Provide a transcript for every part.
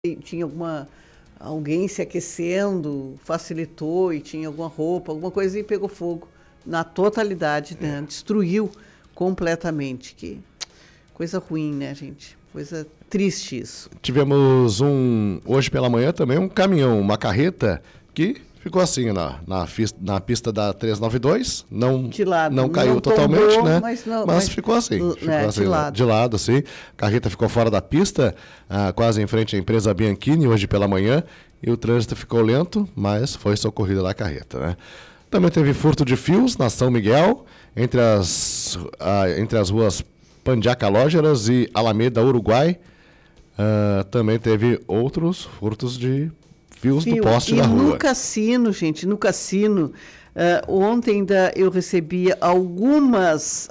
tinha alguém se aquecendo, facilitou e tinha alguma roupa, alguma coisa e pegou fogo na totalidade, né? Destruiu completamente. Que coisa ruim, né, gente? Coisa triste isso. Tivemos hoje pela manhã também um caminhão, uma carreta que ficou assim na pista da 392, não caiu não totalmente, tombou, né? Mas ficou assim, de lado. assim. A carreta ficou fora da pista, quase em frente à empresa Bianchini, hoje pela manhã, e o trânsito ficou lento, mas foi socorrida lá a carreta, né? Também teve furto de fios na São Miguel, entre as ruas Pandiaca Lógeras e Alameda Uruguai. Também teve outros furtos de fios do poste da rua. E no cassino, gente, ontem ainda eu recebi algumas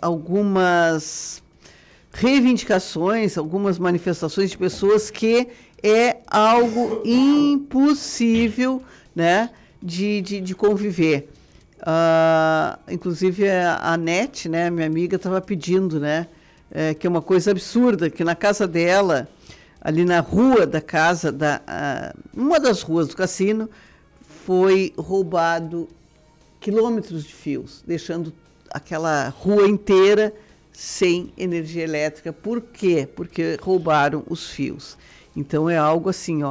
reivindicações, algumas manifestações de pessoas que é algo impossível, né, de conviver. Inclusive a Nete, né, minha amiga, estava pedindo, né, que é uma coisa absurda, que na casa dela, ali na rua da casa, uma das ruas do cassino, foi roubado quilômetros de fios, deixando aquela rua inteira sem energia elétrica. Por quê? Porque roubaram os fios. Então é algo assim,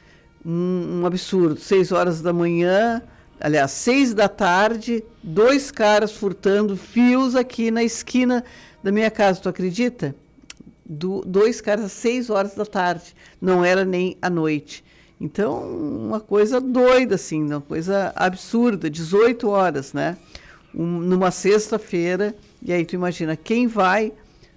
um absurdo. 6 horas da manhã, aliás, 6 da tarde, 2 caras furtando fios aqui na esquina da minha casa, tu acredita? 2 caras às 6 horas da tarde, não era nem à noite. Então, uma coisa doida, assim, uma coisa absurda, 18 horas, né? Numa sexta-feira, e aí tu imagina, quem vai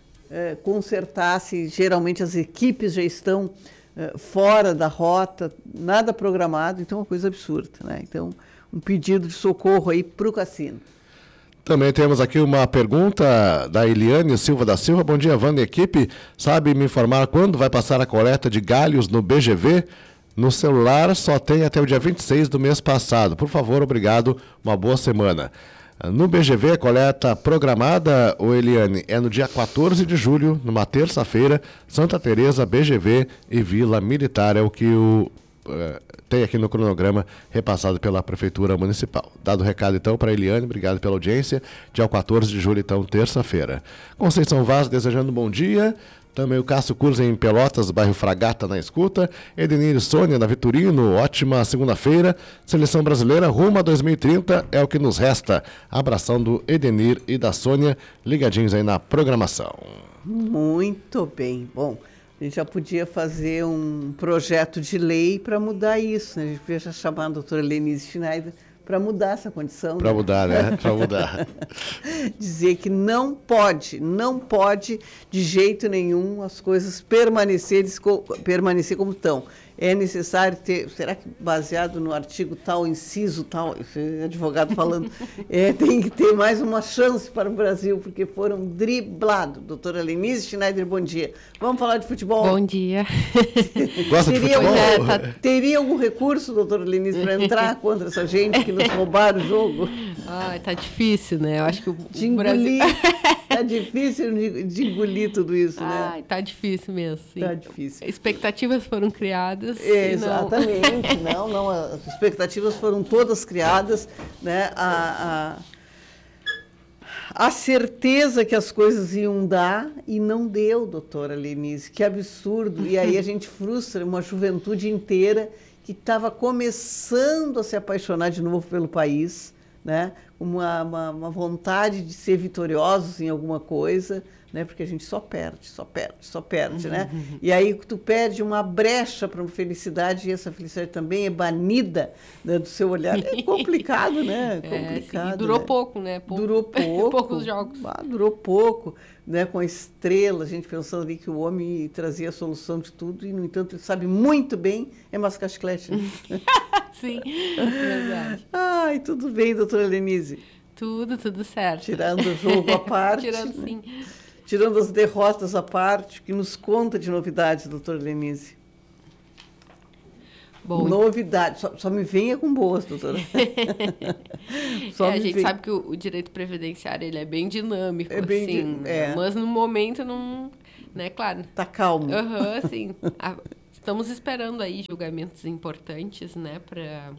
consertar, se geralmente as equipes já estão fora da rota, nada programado, então é uma coisa absurda, né? Então, um pedido de socorro aí para o cassino. Também temos aqui uma pergunta da Eliane Silva da Silva. Bom dia, Wanda e equipe. Sabe me informar quando vai passar a coleta de galhos no BGV? No celular só tem até o dia 26 do mês passado. Por favor, obrigado. Uma boa semana. No BGV, a coleta programada, Eliane, é no dia 14 de julho, numa terça-feira, Santa Teresa, BGV e Vila Militar. É o que tem aqui no cronograma repassado pela Prefeitura Municipal. Dado o recado, então, para a Eliane, obrigado pela audiência. Dia 14 de julho, então, terça-feira. Conceição Vaz, desejando um bom dia. Também o Cássio Cruz em Pelotas, bairro Fragata, na escuta. Edenir e Sônia, na Vitorino, ótima segunda-feira. Seleção brasileira rumo a 2030 é o que nos resta. Abração do Edenir e da Sônia, ligadinhos aí na programação. Muito bem. Bom, a gente já podia fazer um projeto de lei para mudar isso, né? A gente podia já chamar a doutora Lenise Schneider para mudar essa condição. Para mudar, né? Para mudar. Dizer que não pode de jeito nenhum as coisas permanecer como estão. É necessário ter, será que baseado no artigo tal, inciso tal, advogado falando, tem que ter mais uma chance para o Brasil, porque foram driblados. Doutora Lenise Schneider, bom dia. Vamos falar de futebol? Bom dia. Gosta de futebol? Teria algum recurso, doutora Lenise, para entrar contra essa gente que nos roubaram o jogo? Tá difícil, né? Eu acho que de engolir. Tá difícil de engolir tudo isso, né? Tá difícil mesmo, sim. Tá difícil. Expectativas foram criadas. Exatamente. Não, as expectativas foram todas criadas, né? A certeza que as coisas iam dar e não deu, doutora Lenise. Que absurdo. E aí a gente frustra uma juventude inteira que estava começando a se apaixonar de novo pelo país, né? Uma vontade de ser vitoriosos em alguma coisa, né? Porque a gente só perde, né? E aí tu perde uma brecha para uma felicidade e essa felicidade também é banida, né, do seu olhar. É complicado, né? Sim, e durou pouco, né? Durou pouco. Poucos jogos. Durou pouco, né? Com a estrela, a gente pensando ali que o homem trazia a solução de tudo e, no entanto, ele sabe muito bem mascar chiclete, né? Sim, verdade. Ai, tudo bem, doutora Lenise? Tudo certo. Tirando o jogo à parte. Tirando, sim. Tirando as derrotas à parte, que nos conta de novidades, doutora Lenise? Bom, novidades. Só me venha com boas, doutora. A gente sabe que o direito previdenciário ele é bem dinâmico, mas no momento não... Né, claro. Tá calmo. Sim. estamos esperando aí julgamentos importantes, né, para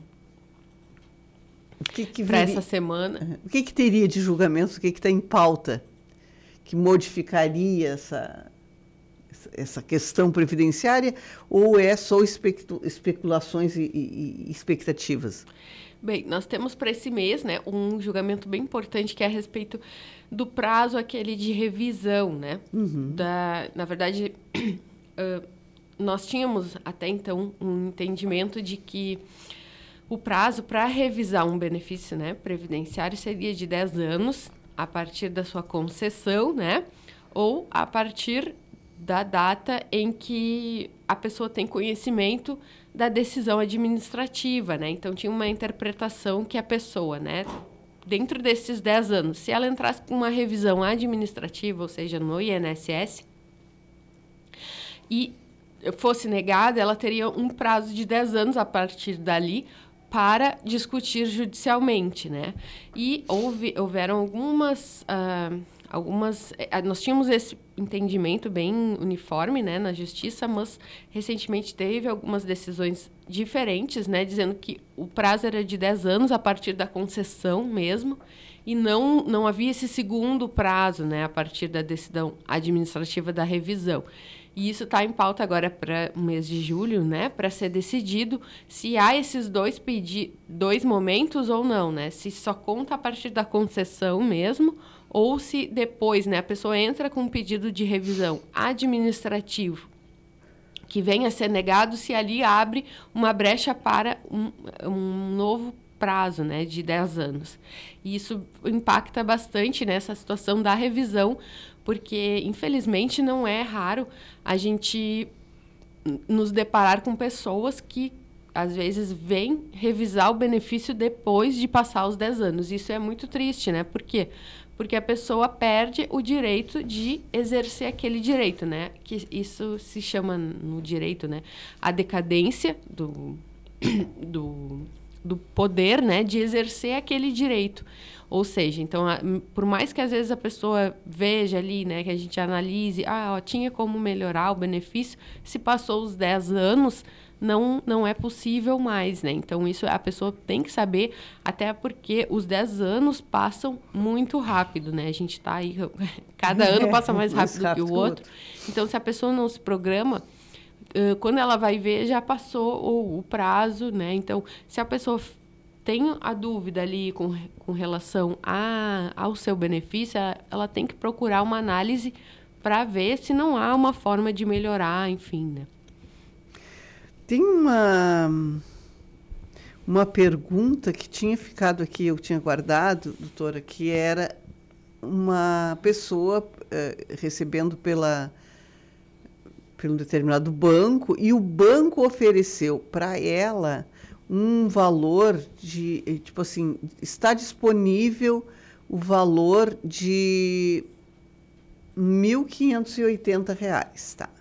essa semana. O que teria de julgamentos, o que está em pauta que modificaria essa questão previdenciária, ou é só especulações e expectativas? Bem, nós temos para esse mês, né, um julgamento bem importante que é a respeito do prazo aquele de revisão, né? Na verdade, nós tínhamos até então um entendimento de que o prazo para revisar um benefício, né, previdenciário seria de 10 anos a partir da sua concessão, né, ou a partir da data em que a pessoa tem conhecimento da decisão administrativa, né? Então, tinha uma interpretação que a pessoa, né, dentro desses 10 anos, se ela entrasse com uma revisão administrativa, ou seja, no INSS, e fosse negada, ela teria um prazo de 10 anos a partir dali para discutir judicialmente, né? E houveram algumas... nós tínhamos esse entendimento bem uniforme, né, na justiça, mas recentemente teve algumas decisões diferentes, né, dizendo que o prazo era de 10 anos a partir da concessão mesmo, e não havia esse segundo prazo, né, a partir da decisão administrativa da revisão. E isso está em pauta agora para o mês de julho, né, para ser decidido se há esses dois momentos ou não, né, se só conta a partir da concessão mesmo, ou se depois, né, a pessoa entra com um pedido de revisão administrativo que venha a ser negado, se ali abre uma brecha para um novo prazo, né, de 10 anos. E isso impacta bastante nessa situação da revisão, porque, infelizmente, não é raro a gente nos deparar com pessoas que, às vezes, vêm revisar o benefício depois de passar os 10 anos. Isso é muito triste, né? Por quê? Porque a pessoa perde o direito de exercer aquele direito, né? Que isso se chama no direito, né, a decadência do poder, né, de exercer aquele direito. Ou seja, então, por mais que às vezes a pessoa veja ali, né, que a gente analise, tinha como melhorar o benefício, se passou os 10 anos, não é possível mais, né? Então, isso a pessoa tem que saber, até porque os 10 anos passam muito rápido, né? A gente está aí, cada ano passa mais rápido que o outro. Então, se a pessoa não se programa, quando ela vai ver, já passou o prazo, né? Então, se a pessoa tem a dúvida ali com relação ao seu benefício, ela tem que procurar uma análise para ver se não há uma forma de melhorar, enfim, né? Tem uma pergunta que tinha ficado aqui, eu tinha guardado, doutora, que era uma pessoa recebendo pelo determinado banco, e o banco ofereceu para ela um valor de, tipo assim, está disponível o valor de R$ 1.580, tá?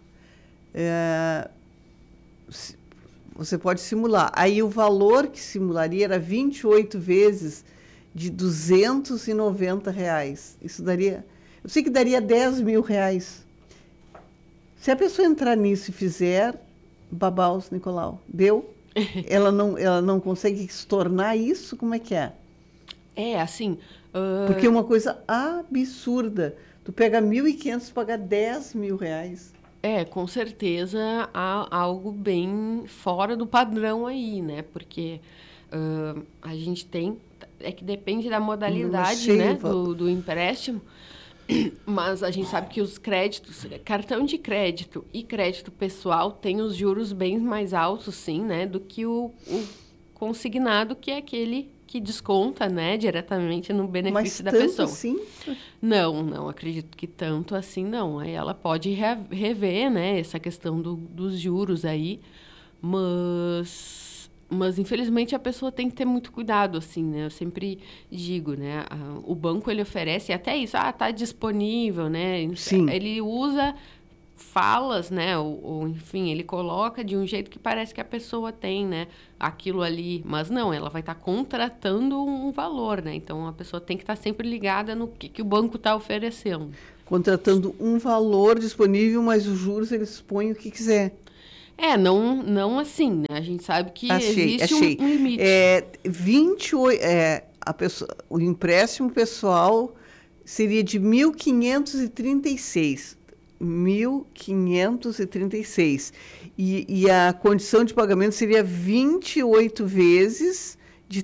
Você pode simular. Aí o valor que simularia era 28 vezes de R$ 290. Isso daria... Eu sei que daria R$ 10.000. Se a pessoa entrar nisso e fizer, babaus, Nicolau, deu? Ela não consegue estornar isso? Como é que é? É, assim... Porque é uma coisa absurda. Tu pega 1.500 e paga R$ 10.000. Com certeza há algo bem fora do padrão aí, né? Porque a gente tem... É que depende da modalidade, né, do empréstimo, mas a gente sabe que os créditos, cartão de crédito e crédito pessoal têm os juros bem mais altos, sim, né, do que o consignado, que é aquele que desconta, né, diretamente no benefício da pessoa. Assim? Não acredito que tanto assim não. Aí ela pode rever, né, essa questão dos juros aí, mas infelizmente a pessoa tem que ter muito cuidado, assim, né? Eu sempre digo, né, o banco ele oferece até isso, tá disponível, né? Sim. Ele usa falas, né, ou enfim, ele coloca de um jeito que parece que a pessoa tem, né, aquilo ali, mas não, ela vai estar contratando um valor, né, então a pessoa tem que estar sempre ligada no que o banco está oferecendo. Contratando um valor disponível, mas os juros eles põem o que quiser. Não assim, né? A gente sabe que existe achei. um limite. 28, o empréstimo pessoal seria de 1.536. 1.536. E a condição de pagamento seria 28 vezes de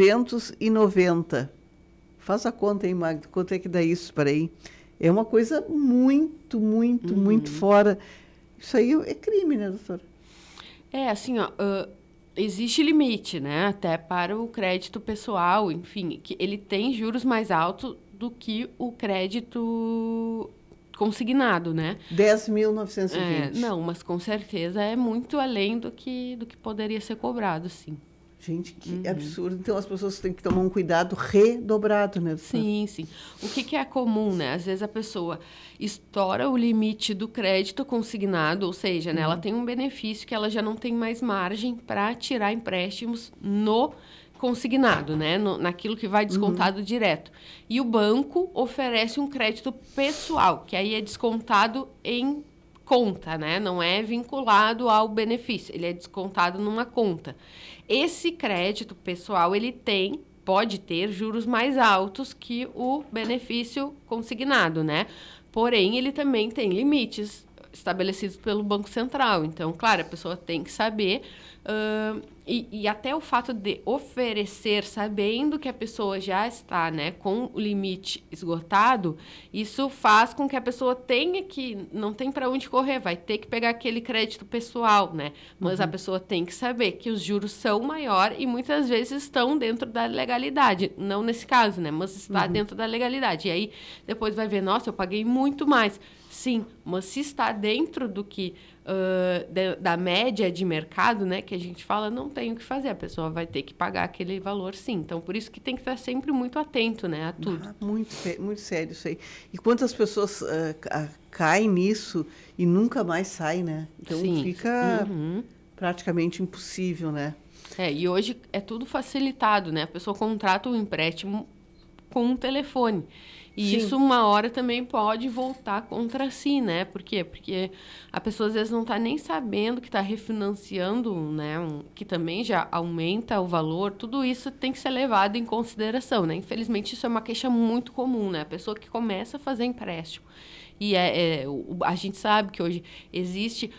390. Faz a conta aí, Magda. Quanto é que dá isso? Peraí. É uma coisa muito, muito, muito fora. Isso aí é crime, né, doutora? Assim, ó, existe limite, né? Até para o crédito pessoal, enfim, que ele tem juros mais altos do que o crédito consignado, né? 10.920. Não, mas com certeza é muito além do que poderia ser cobrado, sim. Gente, que absurdo. Então, as pessoas têm que tomar um cuidado redobrado, né? Sim, sim. O que é comum, né? Às vezes a pessoa estoura o limite do crédito consignado, ou seja, né, ela tem um benefício que ela já não tem mais margem para tirar empréstimos no consignado, né? Naquilo que vai descontado direto. E o banco oferece um crédito pessoal, que aí é descontado em conta, né? Não é vinculado ao benefício, ele é descontado numa conta. Esse crédito pessoal, pode ter juros mais altos que o benefício consignado, né? Porém, ele também tem limites estabelecidos pelo Banco Central. Então, claro, a pessoa tem que saber, e até o fato de oferecer, sabendo que a pessoa já está, né, com o limite esgotado, isso faz com que a pessoa não tem para onde correr, vai ter que pegar aquele crédito pessoal, né? Mas a pessoa tem que saber que os juros são maiores e muitas vezes estão dentro da legalidade. Não nesse caso, né? Mas está dentro da legalidade. E aí, depois vai ver, nossa, eu paguei muito mais. Sim, mas se está dentro do que da média de mercado, né, que a gente fala, não tem o que fazer, a pessoa vai ter que pagar aquele valor, sim. Então, por isso que tem que estar sempre muito atento, né, a tudo. Muito sério isso aí. E quantas pessoas caem nisso e nunca mais saem, né? Então, sim. Fica praticamente impossível, né? E hoje é tudo facilitado, né? A pessoa contrata um empréstimo com um telefone. E isso, uma hora, também pode voltar contra si, né? Por quê? Porque a pessoa, às vezes, não está nem sabendo que está refinanciando, né? Que também já aumenta o valor. Tudo isso tem que ser levado em consideração, né? Infelizmente, isso é uma queixa muito comum, né? A pessoa que começa a fazer empréstimo. E a gente sabe que hoje existe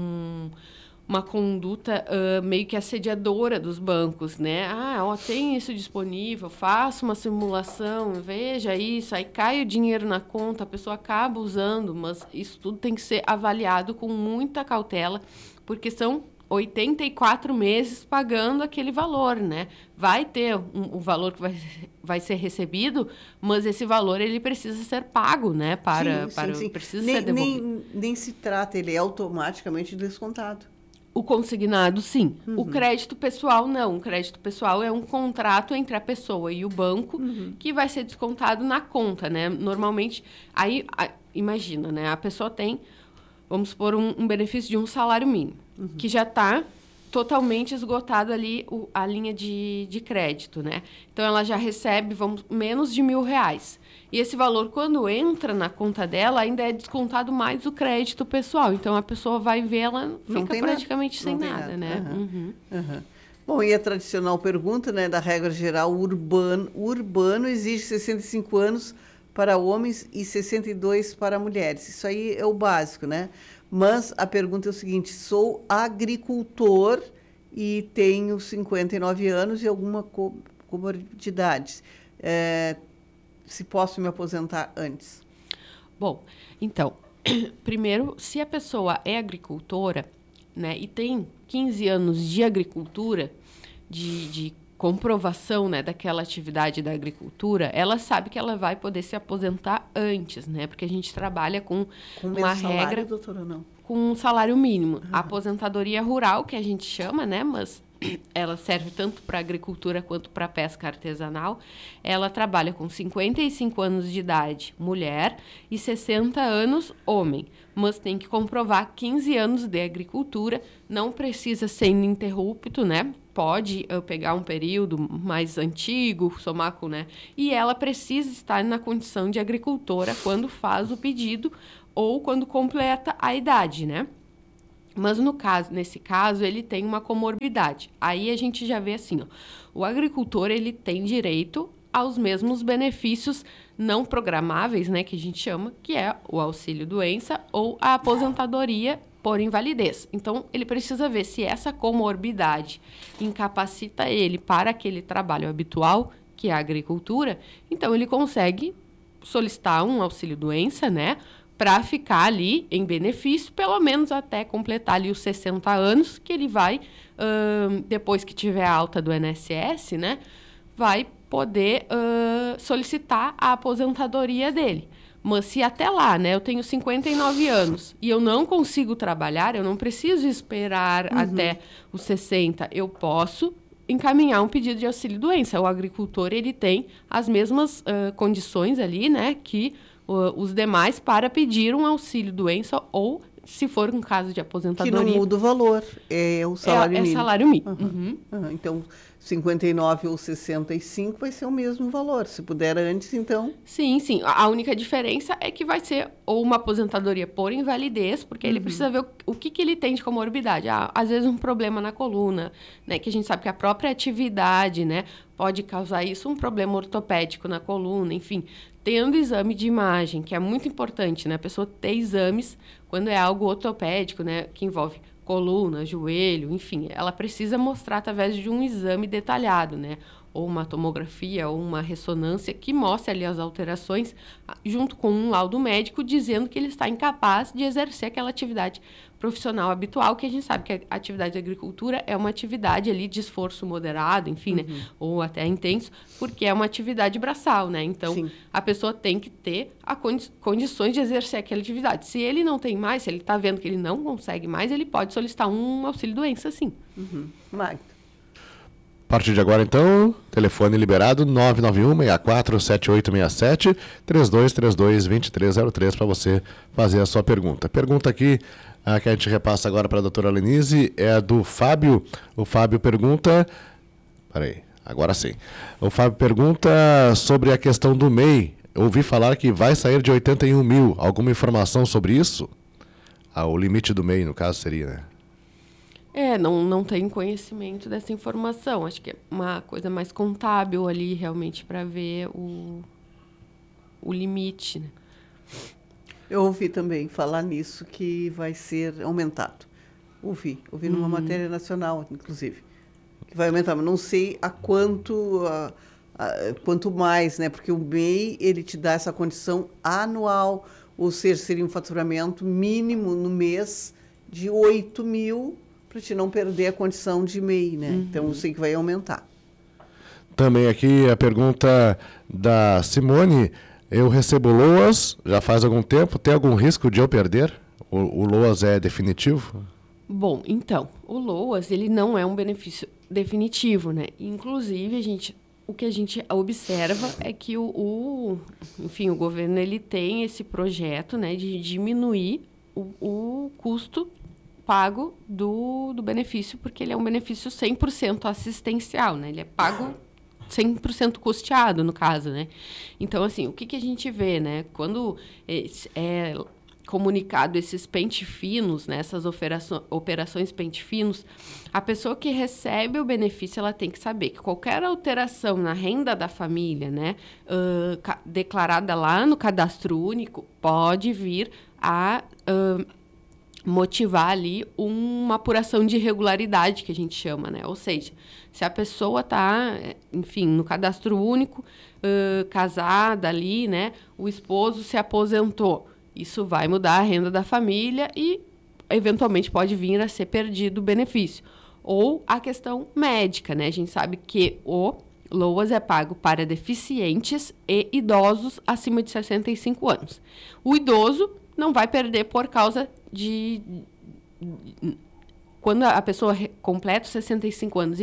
uma conduta meio que assediadora dos bancos, né? Tem isso disponível, faça uma simulação, veja isso, aí cai o dinheiro na conta, a pessoa acaba usando, mas isso tudo tem que ser avaliado com muita cautela, porque são 84 meses pagando aquele valor, né? Vai ter o valor que vai ser recebido, mas esse valor ele precisa ser pago, né? Sim. Precisa ser devolvido. Nem se trata, ele é automaticamente descontado. O consignado, sim. O crédito pessoal, não. O crédito pessoal é um contrato entre a pessoa e o banco que vai ser descontado na conta, né? Normalmente, imagina, né? A pessoa tem, vamos supor, um benefício de um salário mínimo, que já está totalmente esgotado ali a linha de crédito, né? Então, ela já recebe, menos de R$1.000. E esse valor, quando entra na conta dela, ainda é descontado mais o crédito pessoal. Então, a pessoa vai ver, ela fica praticamente sem nada, né? Bom, e a tradicional pergunta, né, da regra geral, urbano exige 65 anos para homens e 62 para mulheres. Isso aí é o básico, né? Mas a pergunta é o seguinte: sou agricultor e tenho 59 anos e alguma comorbidade. Se posso me aposentar antes? Bom, então, primeiro, se a pessoa é agricultora, né, e tem 15 anos de agricultura, de comprovação, né, daquela atividade da agricultura, ela sabe que ela vai poder se aposentar antes, né? Porque a gente trabalha com uma regra, doutora, não? Com um salário mínimo. A aposentadoria rural, que a gente chama, né? Mas ela serve tanto para agricultura quanto para pesca artesanal. Ela trabalha com 55 anos de idade, mulher, e 60 anos, homem. Mas tem que comprovar 15 anos de agricultura, não precisa ser ininterrupto, né? Pode pegar um período mais antigo, somar com, né? E ela precisa estar na condição de agricultora quando faz o pedido ou quando completa a idade, né? Mas nesse caso, ele tem uma comorbidade. Aí a gente já vê assim, ó, o agricultor ele tem direito aos mesmos benefícios não programáveis, né, que a gente chama, que é o auxílio-doença ou a aposentadoria por invalidez. Então, ele precisa ver se essa comorbidade incapacita ele para aquele trabalho habitual, que é a agricultura, então ele consegue solicitar um auxílio-doença, né, para ficar ali em benefício, pelo menos até completar ali os 60 anos, que ele vai, depois que tiver a alta do INSS, né, vai poder solicitar a aposentadoria dele. Mas se até lá, né, eu tenho 59 anos e eu não consigo trabalhar, eu não preciso esperar até os 60, eu posso encaminhar um pedido de auxílio-doença. O agricultor, ele tem as mesmas condições ali, né, que os demais para pedir um auxílio-doença ou, se for um caso de aposentadoria... Que não muda o valor, é o salário mínimo. É salário mínimo. Então, 59 ou 65 vai ser o mesmo valor. Se puder antes, então... Sim. A única diferença é que vai ser ou uma aposentadoria por invalidez, porque ele precisa ver o que ele tem de comorbidade. Às vezes um problema na coluna, né, que a gente sabe que a própria atividade, né, pode causar isso, um problema ortopédico na coluna, enfim... Tendo exame de imagem, que é muito importante, né? A pessoa ter exames quando é algo ortopédico, né? Que envolve coluna, joelho, enfim. Ela precisa mostrar através de um exame detalhado, né? Ou uma tomografia, ou uma ressonância que mostre ali as alterações, junto com um laudo médico dizendo que ele está incapaz de exercer aquela atividade profissional habitual, que a gente sabe que a atividade de agricultura é uma atividade ali de esforço moderado, enfim, né? Ou até intenso, porque é uma atividade braçal, né? Então, Sim. a pessoa tem que ter condições de exercer aquela atividade. Se ele não tem mais, se ele está vendo que ele não consegue mais, ele pode solicitar um auxílio-doença, sim. Magda. A partir de agora, então, telefone liberado 991-647867, 3232-2303 para você fazer a sua pergunta. Pergunta aqui que a gente repassa agora para a doutora Lenise é do Fábio. O Fábio pergunta... Peraí, agora sim. O Fábio pergunta sobre a questão do MEI. Ouvi falar que vai sair de 81 mil. Alguma informação sobre isso? O limite do MEI, no caso, seria, né? Não tenho conhecimento dessa informação. Acho que é uma coisa mais contábil ali, realmente, para ver o limite, né? Eu ouvi também falar nisso, que vai ser aumentado. Ouvi numa matéria nacional, inclusive, que vai aumentar, mas não sei a quanto mais, né? Porque o MEI, ele te dá essa condição anual, ou seja, seria um faturamento mínimo no mês de 8 mil, para te não perder a condição de MEI, né? Então, eu sei que vai aumentar. Também aqui a pergunta da Simone. Eu recebo LOAS já faz algum tempo. Tem algum risco de eu perder? O LOAS é definitivo? Bom, então, o LOAS, ele não é um benefício definitivo, né? Inclusive, o que a gente observa é que enfim, o governo, ele tem esse projeto, né, de diminuir o custo pago do benefício, porque ele é um benefício 100% assistencial, né? Ele é pago 100% custeado, no caso, né? Então, assim, o que a gente vê, né? Quando é comunicado esses pente finos, né? Essas operações pente finos, a pessoa que recebe o benefício, ela tem que saber que qualquer alteração na renda da família, né? Declarada lá no cadastro único, pode vir a... motivar ali uma apuração de irregularidade, que a gente chama, né? Ou seja, se a pessoa está, enfim, no cadastro único, casada ali, né? O esposo se aposentou. Isso vai mudar a renda da família e, eventualmente, pode vir a ser perdido o benefício. Ou a questão médica, né? A gente sabe que o LOAS é pago para deficientes e idosos acima de 65 anos. O idoso não vai perder por causa quando a pessoa completa os 65 anos e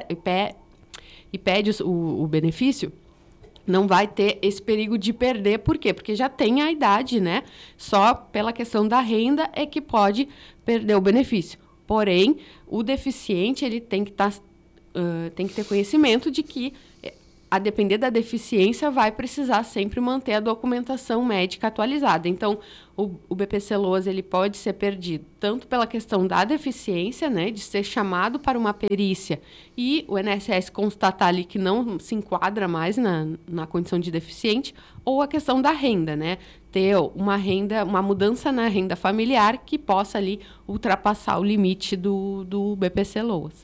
pede o benefício, não vai ter esse perigo de perder. Por quê? Porque já tem a idade, né? Só pela questão da renda é que pode perder o benefício. Porém, o deficiente, ele tem que ter conhecimento de que a depender da deficiência, vai precisar sempre manter a documentação médica atualizada. Então, o BPC-LOAS ele pode ser perdido tanto pela questão da deficiência, né, de ser chamado para uma perícia e o INSS constatar ali que não se enquadra mais na condição de deficiente, ou a questão da renda, né, ter uma mudança na renda familiar que possa ali ultrapassar o limite do BPC-LOAS.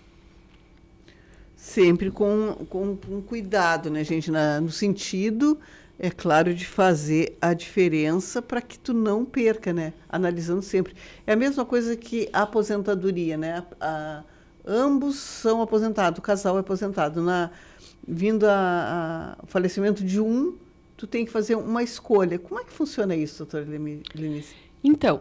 Sempre com cuidado, né, gente? No sentido, é claro, de fazer a diferença para que tu não perca, né? Analisando sempre. É a mesma coisa que a aposentadoria, né? Ambos são aposentados, o casal é aposentado. Vindo o falecimento de um, tu tem que fazer uma escolha. Como é que funciona isso, doutora Lenice? Então,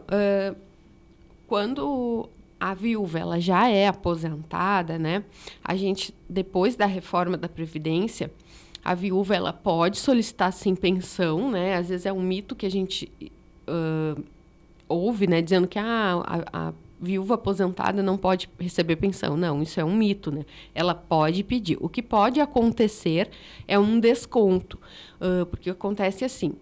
quando a viúva ela já é aposentada, né? A gente, depois da reforma da Previdência, a viúva ela pode solicitar sim pensão, né? Às vezes é um mito que a gente ouve, né? Dizendo que a viúva aposentada não pode receber pensão. Não, isso é um mito, né? Ela pode pedir. O que pode acontecer é um desconto, porque acontece assim.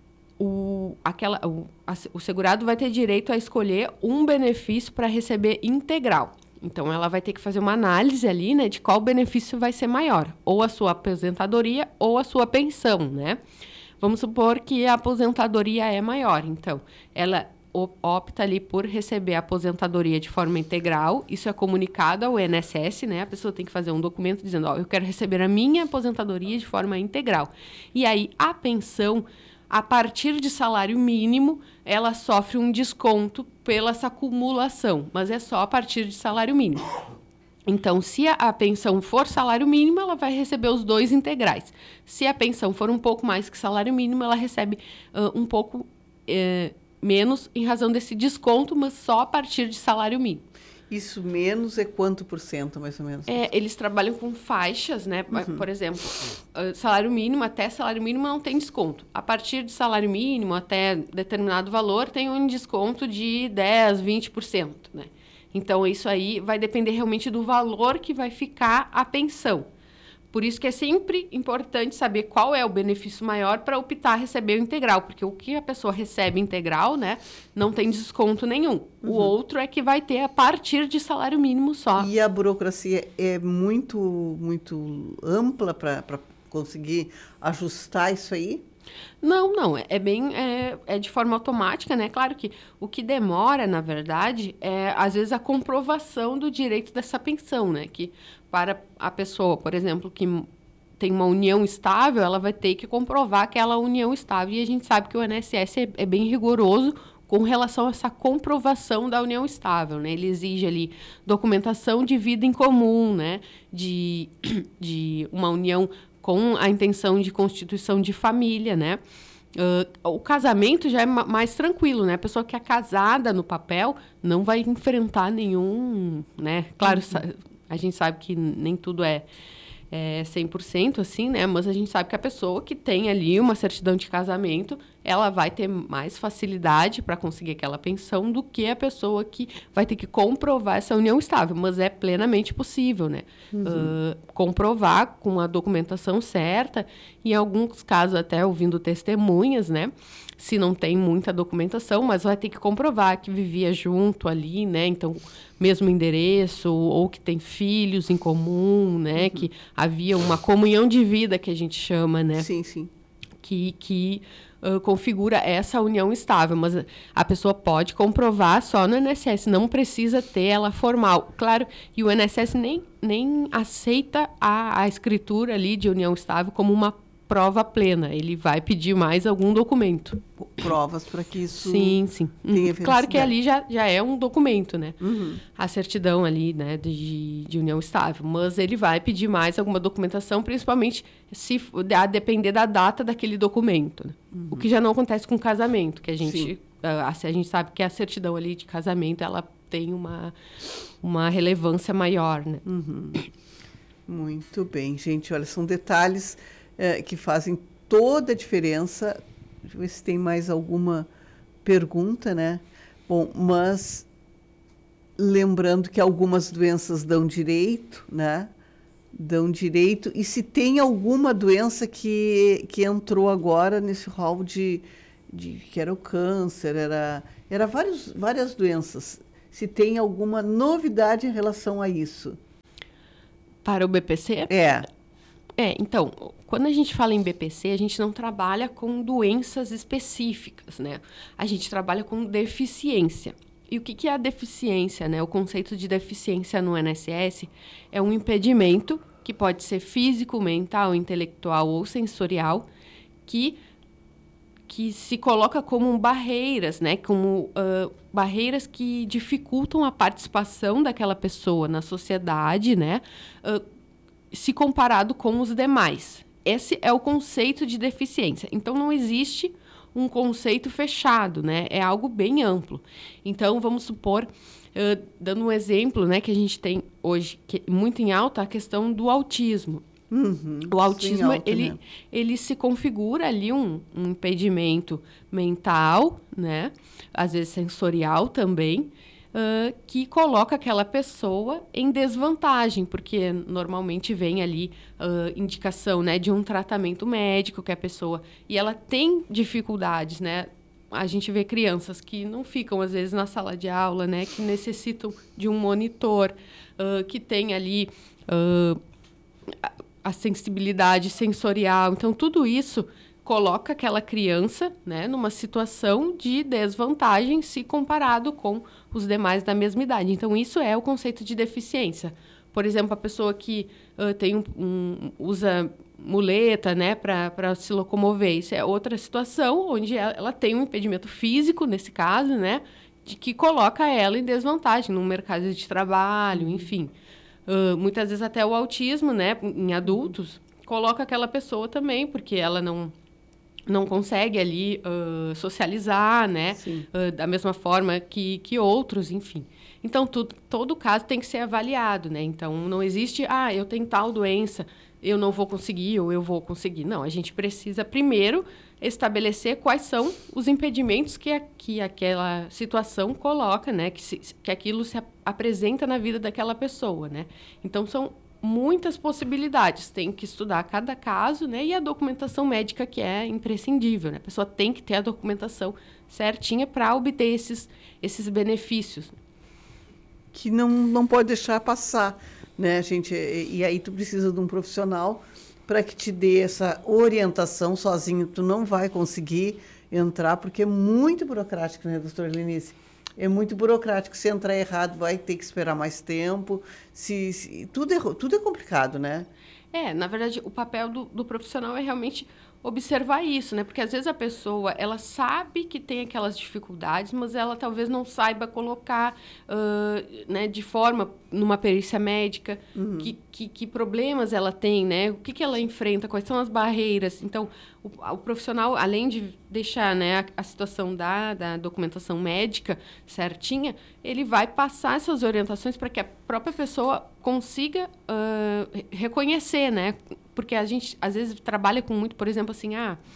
O segurado vai ter direito a escolher um benefício para receber integral. Então, ela vai ter que fazer uma análise ali, né, de qual benefício vai ser maior, ou a sua aposentadoria ou a sua pensão, né? Vamos supor que a aposentadoria é maior. Então, ela opta ali por receber a aposentadoria de forma integral. Isso é comunicado ao INSS, né? A pessoa tem que fazer um documento dizendo, eu quero receber a minha aposentadoria de forma integral. E aí, a pensão, a partir de salário mínimo, ela sofre um desconto pela essa acumulação, mas é só a partir de salário mínimo. Então, se a pensão for salário mínimo, ela vai receber os 2 integrais. Se a pensão for um pouco mais que salário mínimo, ela recebe um pouco menos em razão desse desconto, mas só a partir de salário mínimo. Isso menos é quanto por cento, mais ou menos? Eles trabalham com faixas, né? Uhum. Por exemplo, salário mínimo até salário mínimo não tem desconto. A partir de salário mínimo até determinado valor tem um desconto de 10%, 20%, né? Então, isso aí vai depender realmente do valor que vai ficar a pensão. Por isso que é sempre importante saber qual é o benefício maior para optar a receber o integral, porque o que a pessoa recebe integral, né, não tem desconto nenhum. Uhum. O outro é que vai ter a partir de salário mínimo só. E a burocracia é muito, muito ampla para conseguir ajustar isso aí? Não, é de forma automática, né? Claro que o que demora, na verdade, é, às vezes, a comprovação do direito dessa pensão, né? Que para a pessoa, por exemplo, que tem uma união estável, ela vai ter que comprovar aquela união estável. E a gente sabe que o INSS é bem rigoroso com relação a essa comprovação da união estável, né? Ele exige ali documentação de vida em comum, né? De uma união com a intenção de constituição de família, né? O casamento já é mais tranquilo, né? A pessoa que é casada no papel não vai enfrentar nenhum, né? Claro, a gente sabe que nem tudo é 100% assim, né? Mas a gente sabe que a pessoa que tem ali uma certidão de casamento, ela vai ter mais facilidade para conseguir aquela pensão do que a pessoa que vai ter que comprovar essa união estável. Mas é plenamente possível, né? Uhum. Comprovar com a documentação certa, e em alguns casos até ouvindo testemunhas, né? Se não tem muita documentação, mas vai ter que comprovar que vivia junto ali, né? Então, mesmo endereço, ou que tem filhos em comum, né? Uhum. Que havia uma comunhão de vida, que a gente chama, né? Sim, sim. Que configura essa união estável, mas a pessoa pode comprovar só no INSS, não precisa ter ela formal. Claro, e o INSS nem aceita a escritura ali de união estável como uma prova plena. Ele vai pedir mais algum documento. Provas para que isso sim. tenha Claro que ali já é um documento, né? Uhum. A certidão ali, né, de união estável. Mas ele vai pedir mais alguma documentação, principalmente a depender da data daquele documento. Né? Uhum. O que já não acontece com casamento, que a gente sabe que a certidão ali de casamento, ela tem uma relevância maior, né? Uhum. Muito bem, gente. Olha, são detalhes que fazem toda a diferença. Deixa eu ver se tem mais alguma pergunta, né? Bom, mas lembrando que algumas doenças dão direito, né, dão direito. E se tem alguma doença que entrou agora nesse rol de que era o câncer, era várias doenças. Se tem alguma novidade em relação a isso? Para o BPC? Então, quando a gente fala em BPC, a gente não trabalha com doenças específicas, né? A gente trabalha com deficiência. E o que é a deficiência, né? O conceito de deficiência no INSS é um impedimento que pode ser físico, mental, intelectual ou sensorial, que se coloca como barreiras, né? Como barreiras que dificultam a participação daquela pessoa na sociedade, né? Se comparado com os demais. Esse é o conceito de deficiência. Então, não existe um conceito fechado, né? É algo bem amplo. Então, vamos supor, dando um exemplo, né, que a gente tem hoje, que muito em alta, a questão do autismo. O autismo, ele se configura ali um impedimento mental, né? Às vezes sensorial também, que coloca aquela pessoa em desvantagem, porque normalmente vem ali indicação, né, de um tratamento médico que a pessoa... E ela tem dificuldades, né? A gente vê crianças que não ficam, às vezes, na sala de aula, né? Que necessitam de um monitor, que tem ali... a sensibilidade sensorial. Então, tudo isso coloca aquela criança, né, numa situação de desvantagem se comparado com os demais da mesma idade. Então, isso é o conceito de deficiência. Por exemplo, a pessoa que usa muleta, né, para se locomover. Isso é outra situação onde ela tem um impedimento físico, nesse caso, né, de que coloca ela em desvantagem no mercado de trabalho, enfim. Muitas vezes até o autismo, né, em adultos, coloca aquela pessoa também, porque ela não consegue ali socializar, né, da mesma forma que outros, enfim. Então, todo caso tem que ser avaliado, né? Então, não existe, eu tenho tal doença, eu não vou conseguir ou eu vou conseguir. Não, a gente precisa primeiro estabelecer quais são os impedimentos que aquela situação coloca, né? Que aquilo se apresenta na vida daquela pessoa, né? Então, são muitas possibilidades. Tem que estudar cada caso, né? E a documentação médica, que é imprescindível, né? A pessoa tem que ter a documentação certinha para obter esses benefícios. Que não pode deixar passar, né, gente? E aí tu precisa de um profissional para que te dê essa orientação. Sozinho tu não vai conseguir entrar, porque é muito burocrático, né, doutora Lenice? É muito burocrático. Se entrar errado, vai ter que esperar mais tempo. Tudo é complicado, né? Na verdade, o papel do profissional é realmente observar isso, né? Porque às vezes a pessoa, ela sabe que tem aquelas dificuldades, mas ela talvez não saiba colocar, né, de forma, numa perícia médica, que problemas ela tem, né? O que ela enfrenta, quais são as barreiras. Então, o profissional, além de deixar, né, a situação da documentação médica certinha, ele vai passar essas orientações para que a própria pessoa consiga reconhecer, né? Porque a gente, às vezes, trabalha com muito, por exemplo, assim,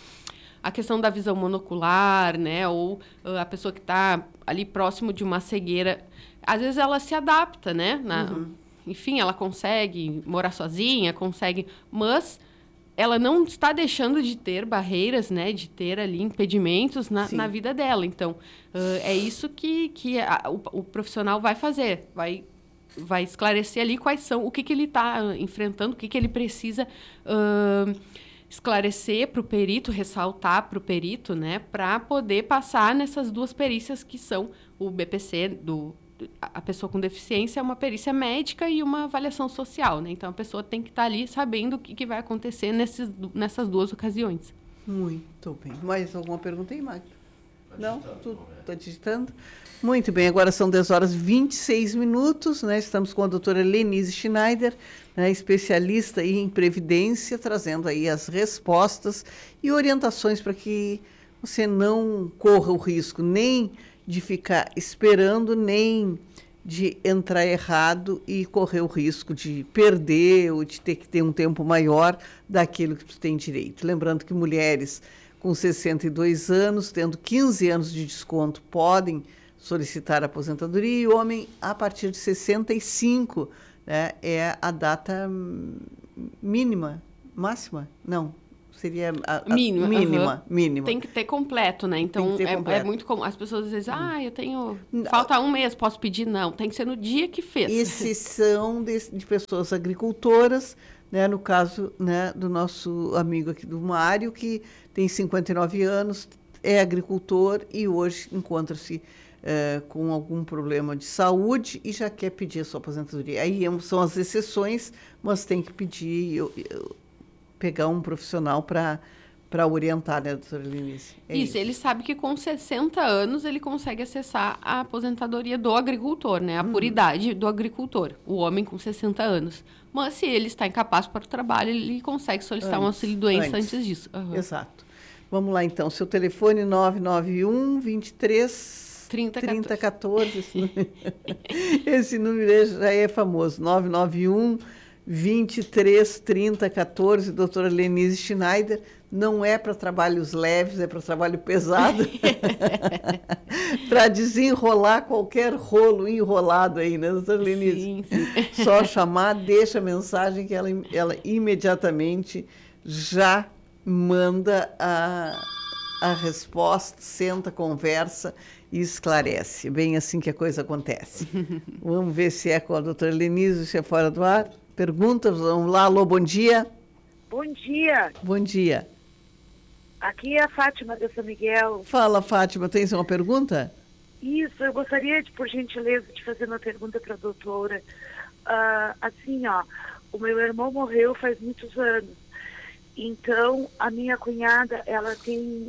a questão da visão monocular, né? Ou a pessoa que está ali próximo de uma cegueira. Às vezes, ela se adapta, né? Enfim, ela consegue morar sozinha, mas ela não está deixando de ter barreiras, né? De ter ali impedimentos na vida dela. Então, é isso que o profissional vai fazer, vai esclarecer ali quais são, o que ele está enfrentando, o que ele precisa esclarecer para o perito, ressaltar para o perito, né, para poder passar nessas duas perícias que são o BPC, a pessoa com deficiência, é uma perícia médica e uma avaliação social, né? Então, a pessoa tem que estar ali sabendo o que vai acontecer nessas duas ocasiões. Muito bem. Mais alguma pergunta aí, Magno? Não? Tu está digitando? Muito bem, agora são 10h26, né? Estamos com a doutora Lenice Schneider, né, especialista em Previdência, trazendo aí as respostas e orientações para que você não corra o risco nem de ficar esperando, nem de entrar errado e correr o risco de perder ou de ter que ter um tempo maior daquilo que tu tem direito. Lembrando que mulheres com 62 anos, tendo 15 anos de desconto, podem solicitar a aposentadoria, e homem a partir de 65, né, é a data mínima, máxima? Não, seria a mínima. Tem que ter completo, né? Então, é muito comum. As pessoas dizem, eu tenho... Falta um mês, posso pedir? Não, tem que ser no dia que fez. Esses são de pessoas agricultoras, né? No caso, né, do nosso amigo aqui do Mário, que tem 59 anos, é agricultor e hoje encontra-se com algum problema de saúde e já quer pedir a sua aposentadoria. Aí são as exceções, mas tem que pedir, pegar um profissional para orientar, né, doutora Lenice? Isso, ele sabe que com 60 anos ele consegue acessar a aposentadoria do agricultor, né? A puridade do agricultor, o homem com 60 anos. Mas se ele está incapaz para o trabalho, ele consegue solicitar um auxílio-doença antes disso. Exato. Vamos lá, então. Seu telefone 991 23 3014. Esse número já é famoso. 991 23 3014. Doutora Lenice Schneider. Não é para trabalhos leves, é para trabalho pesado. Para desenrolar qualquer rolo enrolado aí, né, doutora Lenice? Sim. Só chamar, deixa a mensagem que ela imediatamente já manda a resposta, senta, conversa e esclarece. Bem assim que a coisa acontece. Vamos ver se é com a doutora Lenice, se é fora do ar. Perguntas, vamos lá. Alô, bom dia. Bom dia. Bom dia. Aqui é a Fátima de São Miguel. Fala, Fátima, tens uma pergunta? Isso, eu gostaria, por gentileza, de fazer uma pergunta para a doutora. Assim, o meu irmão morreu faz muitos anos. Então, a minha cunhada, ela tem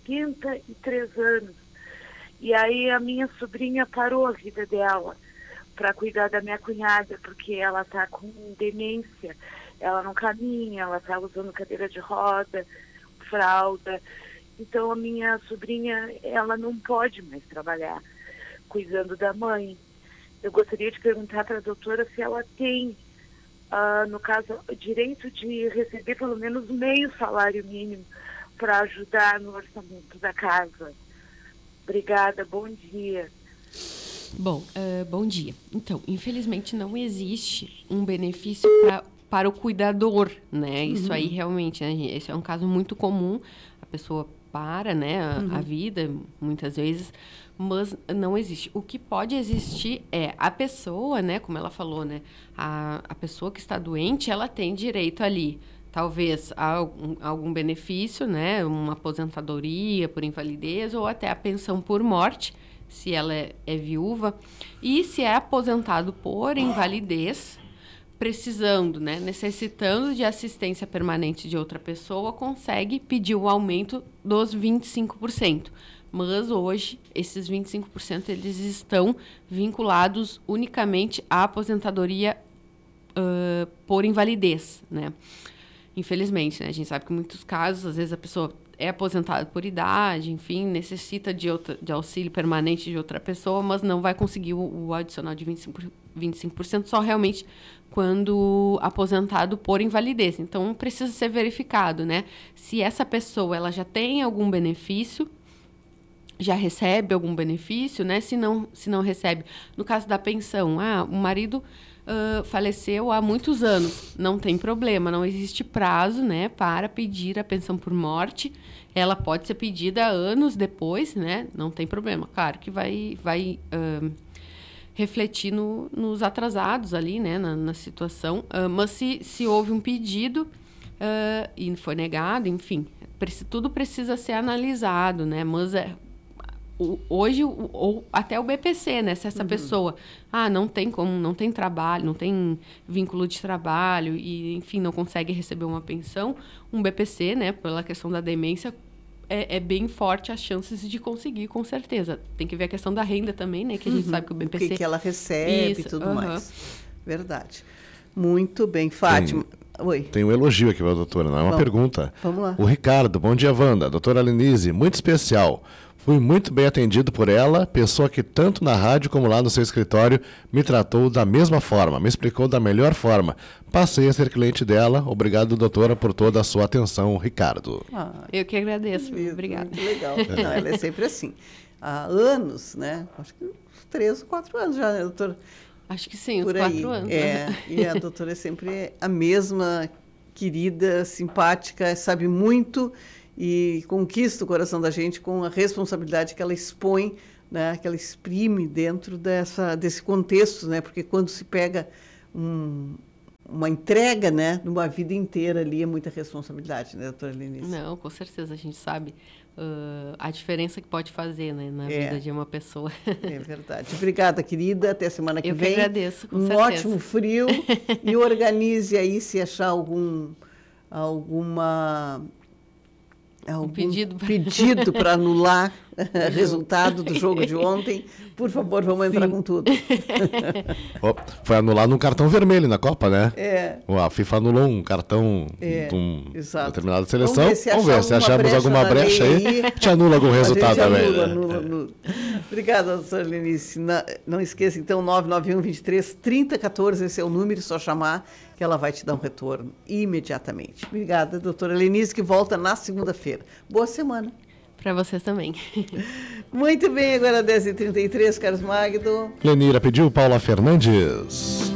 83 anos. E aí a minha sobrinha parou a vida dela para cuidar da minha cunhada, porque ela está com demência. Ela não caminha, ela está usando cadeira de roda, fralda. Então, a minha sobrinha, ela não pode mais trabalhar cuidando da mãe. Eu gostaria de perguntar para a doutora se ela tem, no caso, direito de receber pelo menos meio salário mínimo para ajudar no orçamento da casa. Obrigada, bom dia. Bom, bom dia. Então, infelizmente não existe um benefício para o cuidador, né? Isso aí realmente, né? Esse é um caso muito comum. A pessoa para, né, a vida, muitas vezes, mas não existe. O que pode existir é a pessoa, né, como ela falou, né, a pessoa que está doente, ela tem direito ali, talvez, a algum benefício, né, uma aposentadoria por invalidez ou até a pensão por morte, se ela é viúva, e se é aposentado por invalidez, precisando, né, necessitando de assistência permanente de outra pessoa, consegue pedir o aumento dos 25%. Mas hoje, esses 25% eles estão vinculados unicamente à aposentadoria por invalidez, né? Infelizmente, né? A gente sabe que em muitos casos, às vezes a pessoa é aposentada por idade, enfim, necessita de auxílio permanente de outra pessoa, mas não vai conseguir o adicional de 25% só realmente quando aposentado por invalidez. Então, precisa ser verificado, né? Se essa pessoa ela já tem algum benefício, já recebe algum benefício, né? Se não recebe, no caso da pensão, o marido faleceu há muitos anos, não tem problema, não existe prazo, né, para pedir a pensão por morte. Ela pode ser pedida anos depois, né? Não tem problema. Claro que vai refletir nos atrasados ali, né, na situação. Mas se houve um pedido e foi negado, enfim, tudo precisa ser analisado, né? Mas hoje, ou até o BPC, né? Se essa pessoa, não tem como, não tem trabalho, não tem vínculo de trabalho e, enfim, não consegue receber uma pensão, um BPC, né? Pela questão da demência, é bem forte as chances de conseguir, com certeza. Tem que ver a questão da renda também, né? Que a gente sabe que o BPC... O que ela recebe e tudo mais. Verdade. Muito bem. Fátima... Oi. Tem um elogio aqui para a doutora, não é uma pergunta. Vamos lá. O Ricardo, bom dia, Wanda. Doutora Lenice, muito especial. Fui muito bem atendido por ela, pessoa que tanto na rádio como lá no seu escritório me tratou da mesma forma, me explicou da melhor forma. Passei a ser cliente dela. Obrigado, doutora, por toda a sua atenção, Ricardo. Eu que agradeço. Obrigada. Muito legal. Não, ela é sempre assim. Há anos, né? Acho que uns 3 ou 4 anos já, né, doutora? Acho que sim, uns por aí. 4 anos. E a doutora é sempre a mesma, querida, simpática, sabe muito e conquista o coração da gente com a responsabilidade que ela expõe, né, que ela exprime dentro desse contexto, né, porque quando se pega uma entrega, né, numa vida inteira ali, é muita responsabilidade, né, doutora Lenice? Não, com certeza, a gente sabe a diferença que pode fazer, né, na vida de uma pessoa. É verdade. Obrigada, querida. Até semana que vem. Eu que agradeço, com certeza. Ótimo frio. E organize aí se achar algum pedido para anular o resultado do jogo de ontem. Por favor, vamos entrar com tudo. Foi anulado um cartão vermelho na Copa, né? A FIFA anulou um cartão de uma determinada seleção. Vamos ver se achamos alguma brecha aí. Te anula algum resultado também. Anula. Obrigada, doutora Lenice. Não esqueça, então, 991-23-3014, esse é o número, só chamar que ela vai te dar um retorno imediatamente. Obrigada, doutora Lenice, que volta na segunda-feira. Boa semana. Para vocês também. Muito bem, agora 10h33, Carlos Magno. Lenira pediu, Paula Fernandes.